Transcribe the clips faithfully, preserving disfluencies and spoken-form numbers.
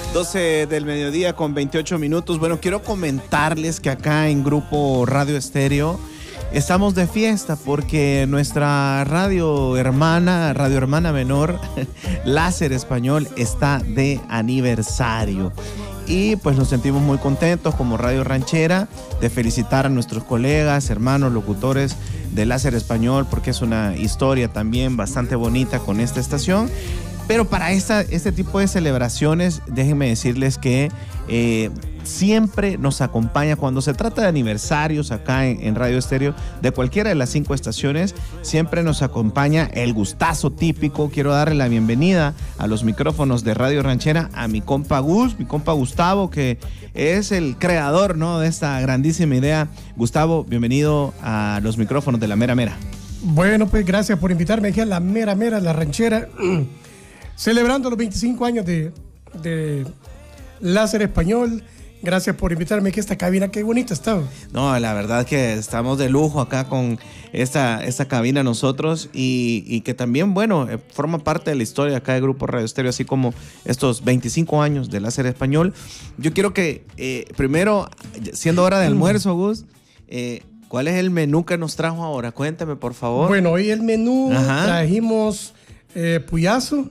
doce del mediodía con veintiocho minutos. Bueno, quiero comentarles que acá en Grupo Radio Estéreo estamos de fiesta porque nuestra radio hermana, radio hermana menor, Láser Español, está de aniversario. Y pues nos sentimos muy contentos como Radio Ranchera de felicitar a nuestros colegas, hermanos, locutores de Láser Español, porque es una historia también bastante bonita con esta estación. Pero para esta, este tipo de celebraciones, déjenme decirles que eh, siempre nos acompaña, cuando se trata de aniversarios acá en, en Radio Estéreo, de cualquiera de las cinco estaciones, siempre nos acompaña el gustazo típico. Quiero darle la bienvenida a los micrófonos de Radio Ranchera a mi compa Gus, mi compa Gustavo, que es el creador, ¿no?, de esta grandísima idea. Gustavo, bienvenido a los micrófonos de La Mera Mera. Bueno, pues gracias por invitarme aquí a La Mera Mera, La Ranchera. Celebrando los veinticinco años de, de Láser Español. Gracias por invitarme aquí a esta cabina. Qué bonita está. No, la verdad que estamos de lujo acá con esta, esta cabina nosotros y, y que también, bueno, forma parte de la historia acá de Grupo Radio Estéreo, así como estos veinticinco años de Láser Español. Yo quiero que eh, primero, siendo hora de almuerzo, Gus, eh, ¿cuál es el menú que nos trajo ahora? Cuéntame, por favor. Bueno, hoy el menú Ajá. trajimos... Eh, puyazo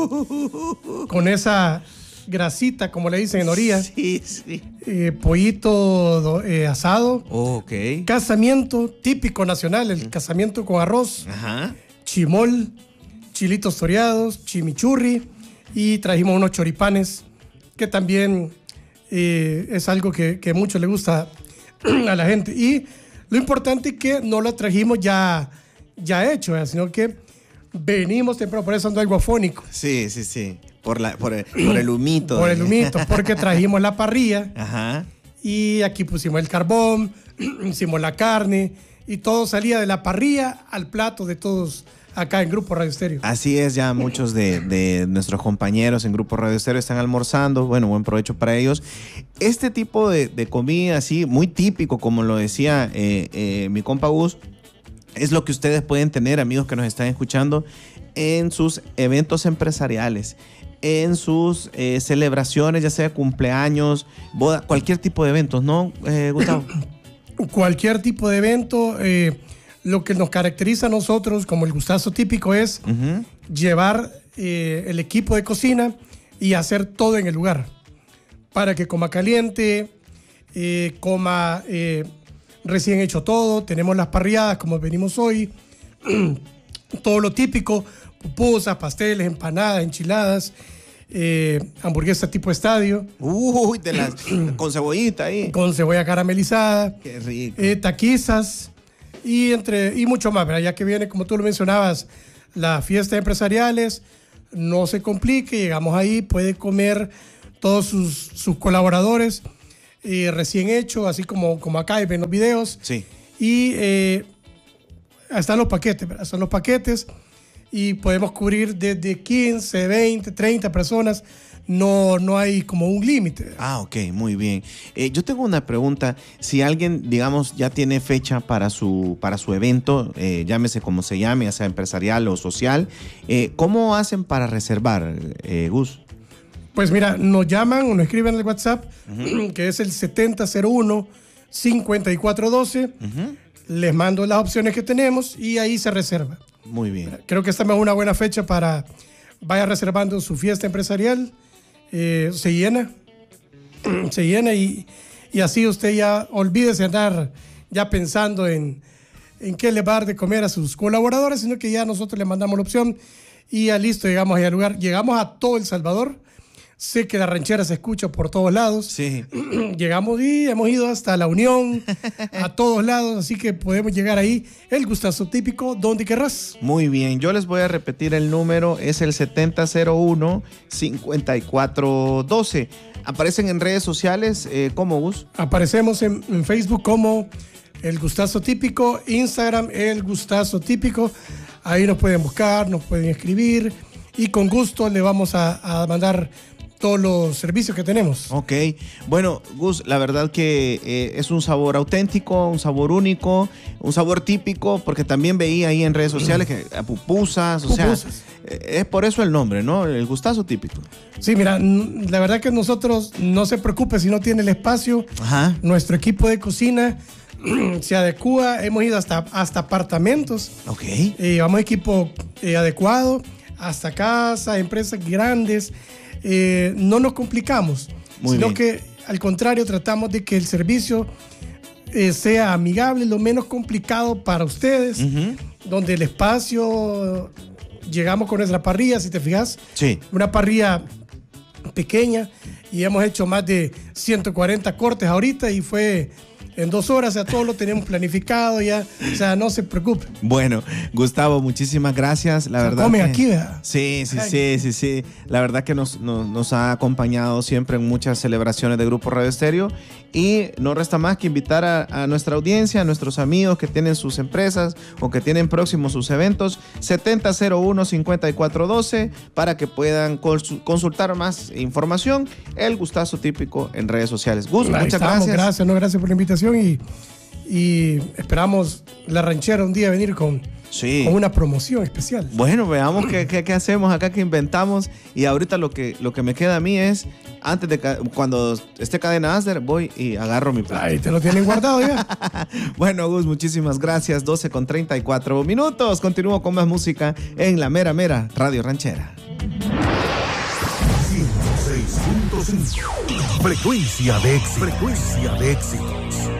uh, con esa grasita, como le dicen en Oría. Sí, sí. Eh, pollito eh, asado. Oh, ok. Casamiento típico nacional, el casamiento con arroz. Ajá. Chimol, chilitos toreados, chimichurri y trajimos unos choripanes que también eh, es algo que, que mucho le gusta a la gente. Y lo importante es que no lo trajimos ya, ya hecho, ¿eh? Sino que venimos temprano, por eso ando algo afónico. Sí, sí, sí. Por, la, por, el, por el humito. Por el humito, porque trajimos la parrilla. Ajá. Y aquí pusimos el carbón, hicimos la carne y todo salía de la parrilla al plato de todos acá en Grupo Radio Estéreo. Así es, ya muchos de, de nuestros compañeros en Grupo Radio Estéreo están almorzando. Bueno, buen provecho para ellos. Este tipo de, de comida así, muy típico, como lo decía eh, eh, mi compa Gus, es lo que ustedes pueden tener, amigos que nos están escuchando, en sus eventos empresariales, en sus eh, celebraciones, ya sea cumpleaños, boda, cualquier tipo de eventos, ¿no, eh, Gustavo? Cualquier tipo de evento. Eh, lo que nos caracteriza a nosotros como el gustazo típico es uh-huh. llevar eh, el equipo de cocina y hacer todo en el lugar para que coma caliente, eh, coma... Eh, recién hecho todo. Tenemos las parrilladas como venimos hoy, todo lo típico, pupusas, pasteles, empanadas, enchiladas, eh, hamburguesa tipo estadio. Uy, de las con cebollita ahí. Con cebolla caramelizada. Qué rico. Eh, taquizas y, entre, y mucho más, ¿verdad? Ya que viene, como tú lo mencionabas, las fiestas empresariales, no se complique, llegamos ahí, puede comer todos sus, sus colaboradores. Eh, recién hecho, así como, como acá y ven los videos. Sí. Y eh, están los paquetes, ¿verdad? Están los paquetes y podemos cubrir desde quince, veinte, treinta personas. No, no hay como un límite. Ah, ok, muy bien. Eh, yo tengo una pregunta. Si alguien, digamos, ya tiene fecha para su, para su evento, eh, llámese como se llame, ya sea empresarial o social, eh, ¿cómo hacen para reservar, eh, Gus? Pues mira, nos llaman o nos escriben al WhatsApp, uh-huh. que es el setenta cero uno, cincuenta y cuatro doce. Uh-huh. Les mando las opciones que tenemos y ahí se reserva. Muy bien. Creo que esta es una buena fecha para vaya reservando su fiesta empresarial. Eh, se llena, se llena y, y así usted ya olvídese andar ya pensando en, en qué le va a dar de comer a sus colaboradores, sino que ya nosotros le mandamos la opción y ya listo, llegamos ahí al lugar. Llegamos a todo El Salvador. Sé que La Ranchera se escucha por todos lados. Sí. Llegamos y hemos ido hasta La Unión, a todos lados, así que podemos llegar ahí. El gustazo típico, donde querrás. Muy bien, yo les voy a repetir el número, es el setenta cero uno, cincuenta y cuatro doce. ¿Aparecen en redes sociales? Eh, ¿Cómo, Gus? Aparecemos en, en Facebook como El Gustazo Típico, Instagram El Gustazo Típico. Ahí nos pueden buscar, nos pueden escribir y con gusto le vamos a, a mandar todos los servicios que tenemos. Ok, bueno, Gus, la verdad que eh, es un sabor auténtico, un sabor único, un sabor típico, porque también veía ahí en redes sociales que a pupusas, o Pupusas. sea, eh, es por eso el nombre, ¿no? El gustazo típico. Sí, mira, n- la verdad que nosotros, no se preocupe si no tiene el espacio, Ajá. nuestro equipo de cocina se adecua, hemos ido hasta, hasta apartamentos, Ok. eh, llevamos equipo eh, adecuado, hasta casa, empresas grandes, eh, no nos complicamos, Muy sino bien. que al contrario tratamos de que el servicio eh, sea amigable, lo menos complicado para ustedes, Ujú. donde el espacio, llegamos con nuestra parrilla, si te fijas, Sí. una parrilla pequeña y hemos hecho más de ciento cuarenta cortes ahorita y fue en dos horas, o sea, todo lo tenemos planificado ya, o sea, no se preocupe. Bueno, Gustavo, muchísimas gracias. La Se verdad come que- aquí, ¿verdad? Sí, sí, Ay. sí, sí, sí. La verdad que nos, nos, nos ha acompañado siempre en muchas celebraciones de Grupo Radio Estéreo y no resta más que invitar a, a nuestra audiencia, a nuestros amigos que tienen sus empresas o que tienen próximos sus eventos, setenta cero uno cincuenta y cuatro doce para que puedan consu- consultar más información. El gustazo típico en redes sociales. Gus, Ahí muchas estamos, gracias. Gracias, no, gracias por la invitación y, y esperamos la ranchera un día venir con, Sí. con una promoción especial. Bueno, veamos qué, qué, qué hacemos acá, qué inventamos. Y ahorita lo que, lo que me queda a mí es, antes de ca- cuando esté Cadena Asder, voy y agarro mi plato. Ahí te lo tienen guardado ya. Bueno, Gus, muchísimas gracias. doce con treinta y cuatro minutos. Continúo con más música en la mera mera Radio Ranchera. ciento seis punto cinco. Frecuencia de éxito. Frecuencia de éxitos.